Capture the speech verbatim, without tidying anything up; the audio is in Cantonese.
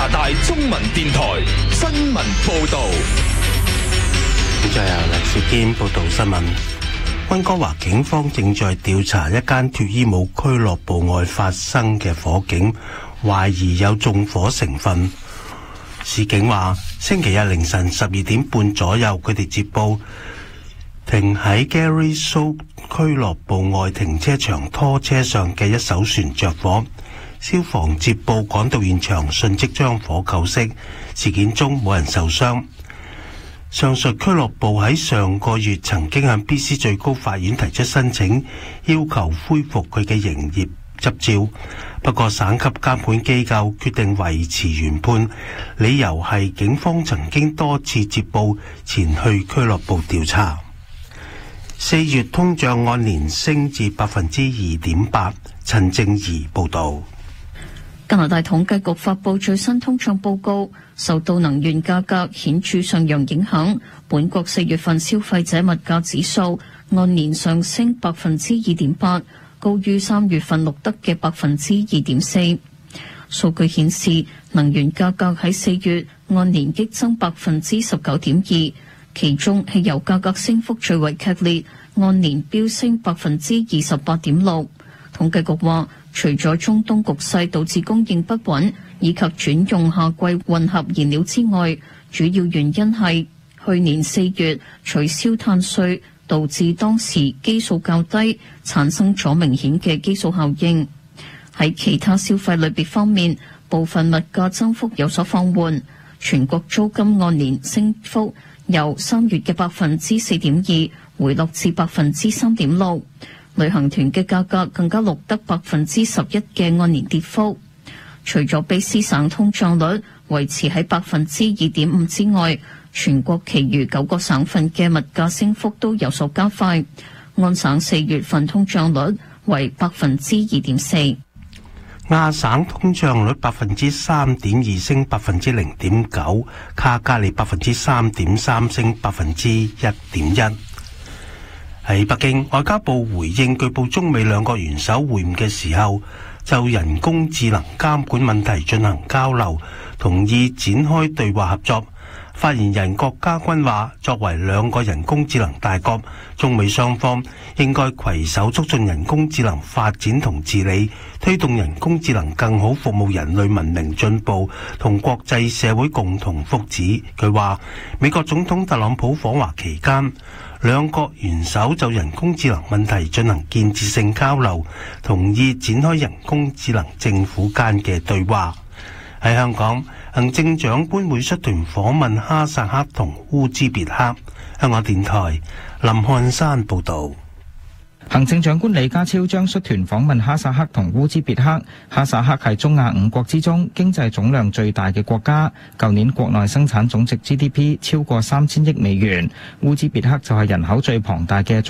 拿大中文電台新聞報道。 再由黎兆堅報道新聞。溫哥華警方正在調查一間脫衣舞俱樂部外發生嘅火警，懷疑有縱火成分。市警話，星期日凌晨十二點半左右，佢哋接報停喺 Gary So 俱樂部外停車場拖車上嘅一艘船着火。消防接報趕到現場，迅即將火救熄。事件中冇人受傷。上述俱樂部喺上個月曾經向 B C 最高法院提出申請，要求恢復佢嘅營業執照。不過省級監管機構決定維持原判，理由係警方曾經多次接報前去俱樂部調查。四月通脹按年升至百分之二點八。陳正儀報導。 加拿大統計局發布最新通脹報告，受到能源價格顯著上揚影響，本國四月份消費者物價指數按年上升百分之二點八，高於三月份錄得嘅百分之二點四。數據顯示，能源價格喺四月按年激增百分之十九點二，其中汽油價格升幅最為劇烈，按年飆升百分之二十八點六。統計局話，除咗中東局勢導致供應不穩以及轉用夏季混合燃料之外，主要原因係去年四月取消碳稅，導致當時基數較低，產生咗明顯嘅基數效應。喺其他消費類別方面，部分物價增幅有所放緩，全國租金按年升幅由三月嘅百分之四點二回落至百分之三點六。旅行團嘅價格更加錄得百分之十一嘅按年跌幅。除咗卑詩省通脹率維持喺百分之二點五之外，全國其餘九個省份嘅物價升幅都有所加快。安省四月份通脹率為百分之二點四。 亞省通脹率百分之三點二升百分之零點九，卡加利百分之三點三升百分之一點一。喺北京，外交部回應據報中美兩國元首會晤嘅時候，就人工智能監管問題進行交流，同意展開對話合作。發言人郭家軍話，作為兩個人工智能大國，中美雙方應該攜手促進人工智能發展同治理，推動人工智能更好服務人類文明進步同國際社會共同福祉。佢話，美國總統特朗普訪華期間，兩國元首就人工智能問題進行建設性交流，同意展開人工智能政府間嘅對話。喺香港，行政長官會率團訪問哈薩克同烏茲別克。香港電台林漢山報導。 行政長官李家超將率團訪問哈薩克同烏茲別克。哈薩克係中亞五國之中經濟總量最大嘅國家，舊年國內生產總值 G D P 超過三千億美元。烏茲別克就係人口最龐大嘅中